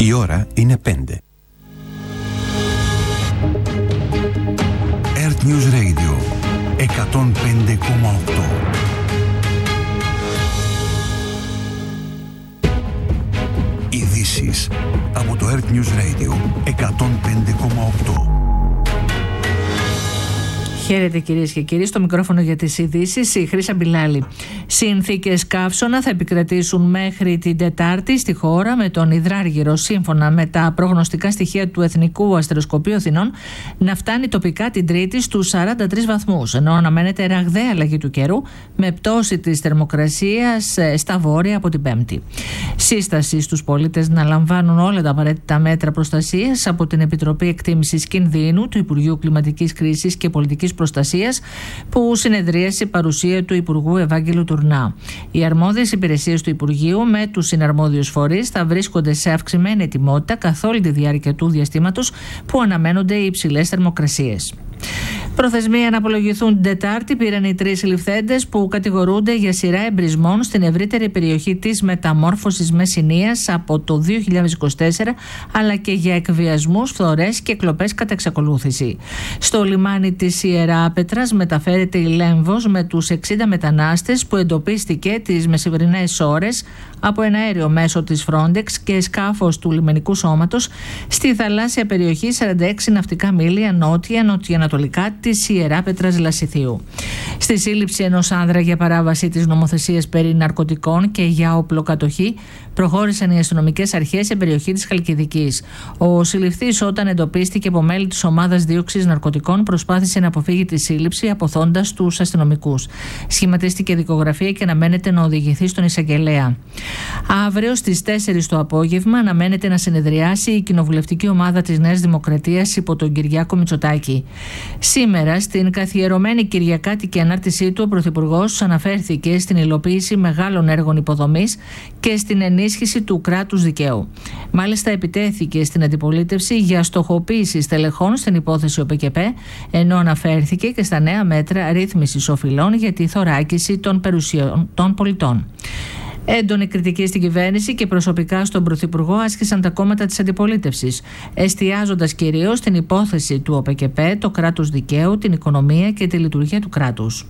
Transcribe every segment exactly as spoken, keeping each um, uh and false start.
Η ώρα είναι πέντε. Earth News Radio εκατόν πέντε κόμμα οκτώ. Ειδήσεις από το Earth News Radio εκατόν πέντε κόμμα οκτώ. Χαίρετε κυρίες και κύριοι, στο μικρόφωνο για τις ειδήσεις η Χρύσα Μπιλάλη. Συνθήκες καύσωνα θα επικρατήσουν μέχρι την Τετάρτη στη χώρα, με τον υδράργυρο, σύμφωνα με τα προγνωστικά στοιχεία του Εθνικού Αστεροσκοπείου Αθηνών, να φτάνει τοπικά την Τρίτη στους σαράντα τρεις βαθμούς, ενώ αναμένεται ραγδαία αλλαγή του καιρού με πτώση της θερμοκρασίας στα βόρεια από την Πέμπτη. Σύσταση στους πολίτες να λαμβάνουν όλα τα απαραίτητα μέτρα προστασίας από την Επιτροπή Εκτίμησης Κινδύνου του Υπουργείου Κλιματικής Κρίσης και Πολιτικής Προστασίας, που συνεδρίασε η παρουσία του Υπουργού Ευάγγελου Τουρνά. Οι αρμόδιες υπηρεσίες του Υπουργείου με τους συναρμόδιους φορείς θα βρίσκονται σε αυξημένη ετοιμότητα καθ' όλη τη διάρκεια του διαστήματος που αναμένονται οι υψηλές θερμοκρασίες. Προθεσμία να απολογηθούν την Τετάρτη πήραν οι τρεις συλληφθέντες που κατηγορούνται για σειρά εμπρισμών στην ευρύτερη περιοχή της μεταμόρφωσης Μεσσηνίας από το δύο χιλιάδες είκοσι τέσσερα, αλλά και για εκβιασμούς, φθορές και κλοπές κατά εξακολούθηση. Στο λιμάνι της Ιεράπετρας μεταφέρεται η Λέμβος με τους εξήντα μετανάστες που εντοπίστηκε τις μεσημβρινές ώρες από ένα αέριο μέσω της Frontex και σκάφος του λιμενικού σώματος στη θαλάσσια περιοχή σαράντα έξι ναυτικά μίλια νότια-νοτιοανατολικά της Ιεράπετρας Λασιθίου. Στη σύλληψη ενός άνδρα για παράβαση της νομοθεσίας περί ναρκωτικών και για οπλοκατοχή προχώρησαν οι αστυνομικές αρχές σε περιοχή της Χαλκιδικής. Ο συλληφθής, όταν εντοπίστηκε από μέλη της ομάδας δίωξης ναρκωτικών, προσπάθησε να αποφύγει τη σύλληψη αποθώντας τους αστυνομικούς. Σχηματίστηκε δικογραφία και αναμένεται να οδηγηθεί στον εισαγγελέα. Αύριο στις τέσσερις το απόγευμα αναμένεται να συνεδριάσει η κοινοβουλευτική ομάδα της Νέας Δημοκρατίας υπό τον Κυριάκο Μητσοτάκη. Σήμερα, στην καθιερωμένη κυριακάτικη ανάρτησή του, ο Πρωθυπουργός αναφέρθηκε στην υλοποίηση μεγάλων έργων υποδομής και στην ενίσχυση του κράτους δικαίου. Μάλιστα, επιτέθηκε στην αντιπολίτευση για στοχοποίηση στελεχών στην υπόθεση ΟΠΕΚΕΠ, ενώ αναφέρθηκε και στα νέα μέτρα ρύθμισης οφειλών για τη θωράκιση των περιουσιών των πολιτών. Έντονη κριτική στην κυβέρνηση και προσωπικά στον Πρωθυπουργό άσκησαν τα κόμματα της αντιπολίτευσης, εστιάζοντας κυρίως στην υπόθεση του ΟΠΕΚΕΠ, το κράτος δικαίου, την οικονομία και τη λειτουργία του κράτους.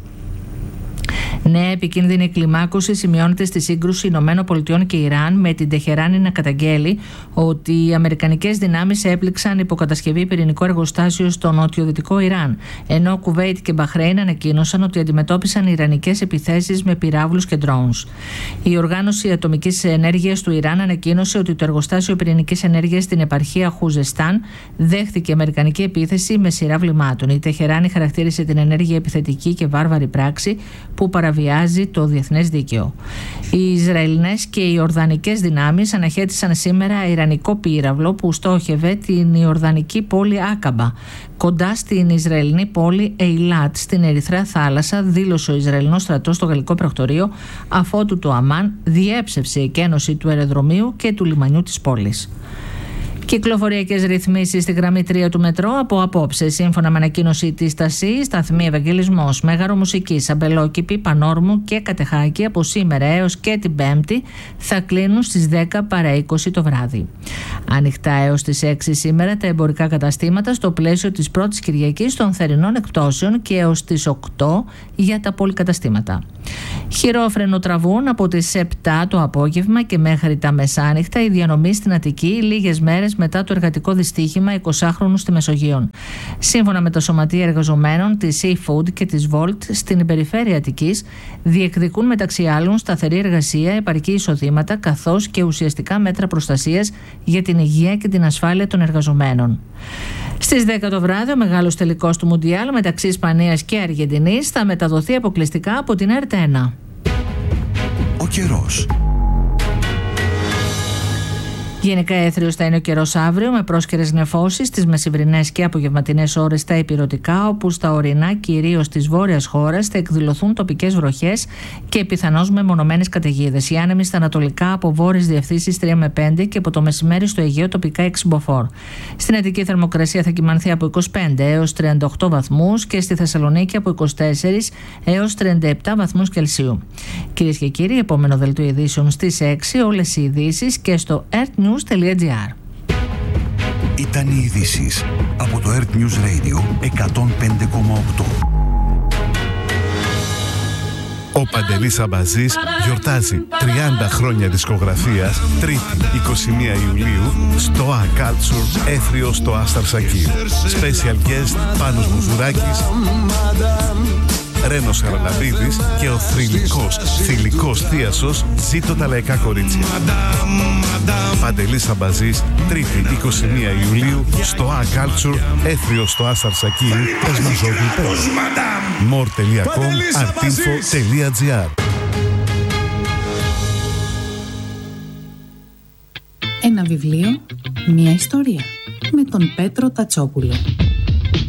Νέα επικίνδυνη κλιμάκωση σημειώνεται στη σύγκρουση Ηνωμένων Πολιτειών και Ιράν, με την Τεχεράνη να καταγγέλει ότι οι αμερικανικές δυνάμεις έπληξαν υποκατασκευή πυρηνικό εργοστάσιο στο νοτιοδυτικό Ιράν, ενώ Κουβέιτ και Μπαχρέιν ανακοίνωσαν ότι αντιμετώπισαν ιρανικές επιθέσεις με πυράβλους και drones. Η Οργάνωση Ατομικής Ενέργειας του Ιράν ανακοίνωσε ότι το εργοστάσιο πυρηνικής ενέργειας στην επαρχία Χουζεστάν δέχθηκε αμερικανική επίθεση με σειρά βλημάτων. Η Τεχεράνη χαρακτήρισε την ενέργεια επιθετική και βάρβαρη πράξη που παραβιάζει το διεθνές δίκαιο. Οι Ισραηλινές και οι Ιορδανικές δυνάμεις αναχέτησαν σήμερα ιρανικό πύραυλο που στόχευε την Ιορδανική πόλη Άκαμπα, κοντά στην Ισραηλινή πόλη Ειλάτ, στην Ερυθρά Θάλασσα, δήλωσε ο Ισραηλινός στρατός στο γαλλικό πρακτορείο, αφότου το Αμάν διέψευσε εκένωση του αεροδρομίου και του λιμανιού της πόλης. Κυκλοφοριακές ρυθμίσεις στη γραμμή τρία του μετρό από απόψε, σύμφωνα με ανακοίνωση της ΤΑΣΗ, σταθμοί Ευαγγελισμός, Μέγαρο Μουσικής, Αμπελόκηπη, Πανόρμου και Κατεχάκη από σήμερα έως και την Πέμπτη θα κλείνουν στις δέκα παρά είκοσι το βράδυ. Ανοιχτά έως τις έξι σήμερα τα εμπορικά καταστήματα στο πλαίσιο της πρώτης Κυριακής των θερινών εκπτώσεων και έως τις οκτώ για τα πολυκαταστήματα. Χειρόφρενο τραβούν από τις επτά το απόγευμα και μέχρι τα μεσάνυχτα οι διανομής στην Αττική, λίγες μέρες μετά το εργατικό δυστύχημα εικοσάχρονου στη Μεσογείο. Σύμφωνα με τα σωματεία εργαζομένων της Seafood και της Volt στην περιφέρεια Αττικής, διεκδικούν μεταξύ άλλων σταθερή εργασία, επαρκή εισοδήματα καθώς και ουσιαστικά μέτρα προστασίας για την υγεία και την ασφάλεια των εργαζομένων. Στις δέκα το βράδυ, ο μεγάλος τελικός του Μουντιάλ μεταξύ Ισπανίας και Αργεντινής θα μεταδοθεί αποκλειστικά από την ΕΡΤ ένα. Ο καιρός. Γενικά έθριος θα είναι ο καιρός αύριο, με πρόσκαιρες νεφώσεις στις μεσημβρινές και απογευματινές ώρες στα ηπειρωτικά, όπου στα ορεινά κυρίως της βόρειας χώρας θα εκδηλωθούν τοπικές βροχές και πιθανώς μεμονωμένες καταιγίδες. Οι άνεμοι στα ανατολικά από βόρειες διευθύνσεις τρία με πέντε και από το μεσημέρι στο Αιγαίο τοπικά έξι μποφόρ. Στην Αττική θερμοκρασία θα κυμανθεί από είκοσι πέντε έως τριάντα οκτώ βαθμούς και στη Θεσσαλονίκη από είκοσι τέσσερα έως τριάντα επτά βαθμούς Κελσίου. Κυρίες και κύριοι, επόμενο δελτίο ειδήσεων στις έξι, όλες οι ειδήσεις και στο earthnews τελεία gr. Ήταν οι ειδήσεις από το Earth News Radio εκατόν πέντε κόμμα οκτώ. Ο Παντελής Αμπαζής γιορτάζει τριάντα χρόνια δισκογραφίας, Τρίτη εικοστή πρώτη Ιουλίου, στο A Culture, έθριο στο Άσταρ Σακίρ. Special guest Πάνος Μουζουράκης, Ρένος Χαραλαμπίδης και ο θρυλικός, θηλυκός θίασος Ζήτω τα λαϊκά κορίτσια. Παντελής Αμπαζής, Τρίτη εικοστή πρώτη Ιουλίου, στο A Culture, έθριο στο Άσταρ Σακίρ, Πεσμαζόγλου πέντε. more τελεία com, artinfo τελεία gr. Ένα βιβλίο, μία ιστορία, με τον Πέτρο Τατσόπουλο.